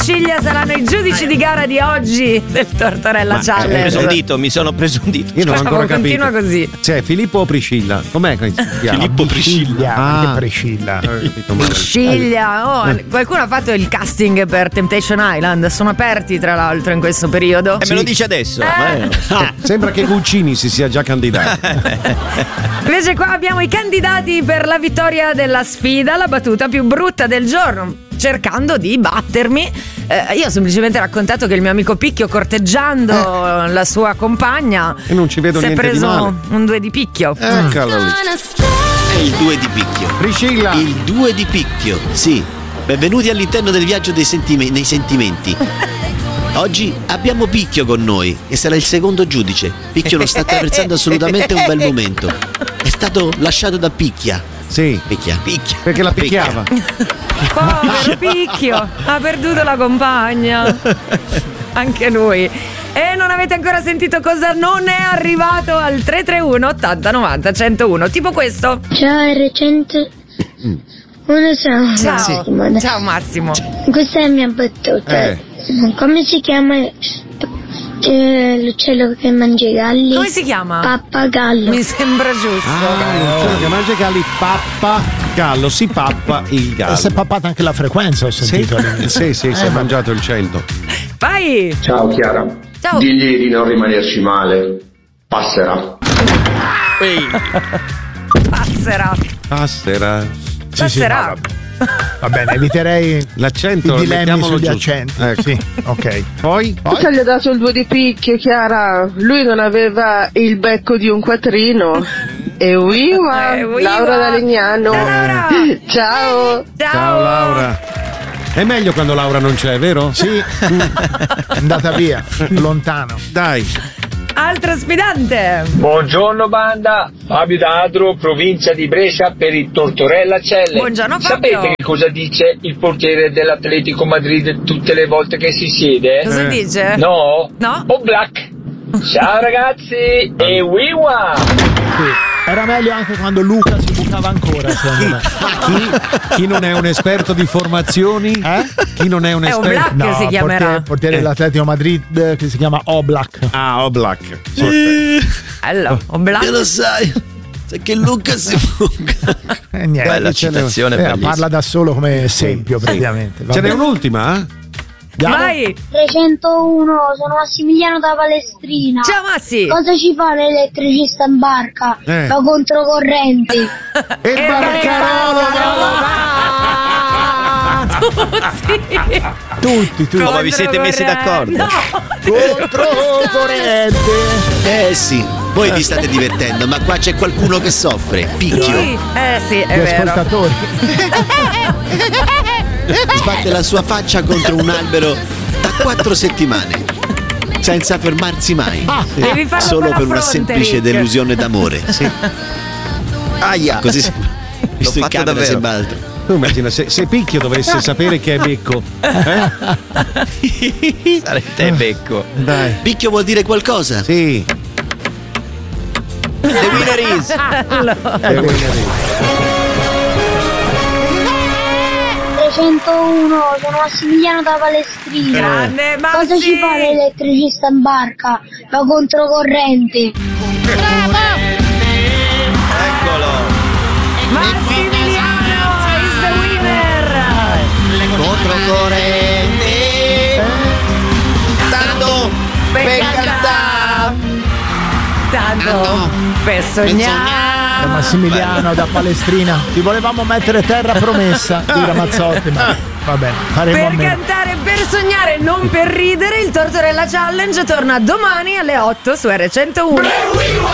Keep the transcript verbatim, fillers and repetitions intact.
Sciglia saranno i giudici di gara di oggi del Tortorella Ma Challenge. Ho preso un dito, mi sono preso un dito. Io non ho ancora capito. Continua così. Cioè, Filippo o Priscilla? Com'è che si chiama? Filippo Priscilla. Ah. Anche Priscilla. Sciglia. Oh, qualcuno ha fatto il casting per Temptation Island. Sono aperti, tra l'altro, in questo periodo. E me lo dice adesso. Eh. Ah. Sembra che Guccini si sia già candidato. Invece qua abbiamo i candidati per la vittoria della sfida, la battuta più brutta del giorno, cercando di battermi. Eh, io ho semplicemente raccontato che il mio amico Picchio, corteggiando eh. la sua compagna, e non ci vedo si è niente di preso male. un due di picchio. Eccolo lì. È il due di picchio. Priscilla. Il due di picchio, sì. Benvenuti all'interno del viaggio dei sentime- nei sentimenti. Oggi abbiamo Picchio con noi e sarà il secondo giudice. Picchio non sta attraversando assolutamente un bel momento. È stato lasciato da Picchia. Sì. Picchia. Picchia. Perché la picchiava. Povero Picchio, ha perduto la compagna. Anche lui. E non avete ancora sentito cosa non è arrivato al tre tre uno ottanta novanta centouno. Tipo questo. Ciao R cento. Uno ciao. Ciao. Massimo. Ciao Massimo. Questa è la mia battuta. Eh. Come si chiama eh, l'uccello che mangia i galli? Come si chiama? Pappagallo. Mi sembra giusto. Ah, quello che mangia i galli, pappa gallo, si pappa il gallo. E si è pappata anche la frequenza, ho Sì, sentito. sì, sì, si è Eh, mangiato il cento. Vai. Ciao Chiara. Ciao. Digli di non rimanerci male. Passerà. Ehi. Passerà. Passerà. Sì, sì, Passerà. no, va bene. Va bene, eviterei L'accento, i dilemmi mettiamolo sugli giusto. accenti. Ecco. Sì, ok. Poi? Cosa gli ha dato il due di picchio, Chiara? Lui non aveva il becco di un quattrino. E viva! Eh, viva! Laura da Legnano. Ciao, Laura! Ciao! Ciao. Ciao Laura. È meglio quando Laura non c'è, vero? Sì, è andata via, lontano. Dai. Altro sfidante. Buongiorno banda, Fabio D'Adro, provincia di Brescia per il Tortorella Challenge. Buongiorno, Fabio. Sapete che cosa dice il portiere dell'Atletico Madrid tutte le volte che si siede? Cosa dice? No? No? Oblak. Ciao ragazzi e wiwa! Sì. Era meglio anche quando Luca si bucava ancora, secondo me. Chi, chi non è un esperto di formazioni? Eh? Chi non è un È esperto? Oblak. No, si chiamerà. portiere, portiere dell'Atletico Madrid che si chiama Oblak. Ah, Oblak. Allora, Oblak. Che lo sai? Sai che Luca si buca. E niente. Bella ce n'è- citazione, Eh, bellissima. parla da solo come esempio, praticamente. Va Ce n'è bene. un'ultima? Eh? Andiamo? Vai. trecentouno, sono Massimiliano da Palestrina. Ciao Massi. Cosa ci fa l'elettricista in barca? Eh. Va controcorrente. E il Tutti, tutti. Come vi siete messi d'accordo? No. Controcorrente. Eh sì, voi vi state divertendo, ma qua c'è qualcuno che soffre. Picchio. Sì. Eh sì, è Gli vero. ascoltatori. Sbatte la sua faccia contro un albero da quattro settimane, senza fermarsi mai. Devi farlo Solo con la per una fronte, semplice Rick. delusione d'amore. Sì. Aia, così si- visto in fatto camera davvero. sembra altro. Tu immagina se, se Picchio dovesse sapere che è becco. Eh? Sarete becco. Dai. Picchio vuol dire qualcosa? Sì. The winner is. È trecentouno, sono Massimiliano da Palestrina. Grande Massi. Cosa ci fa l'elettricista in barca? Va controcorrente. Eccolo. Massimiliano is the winner. Controcorrente. Tanto per cantare. Tanto per sognare. Massimiliano da Palestrina. Ti volevamo mettere terra promessa di Ramazzotti, ma va bene, faremo a Per meno. cantare, per sognare, non per ridere, il Tortorella Challenge torna domani alle otto su R centouno.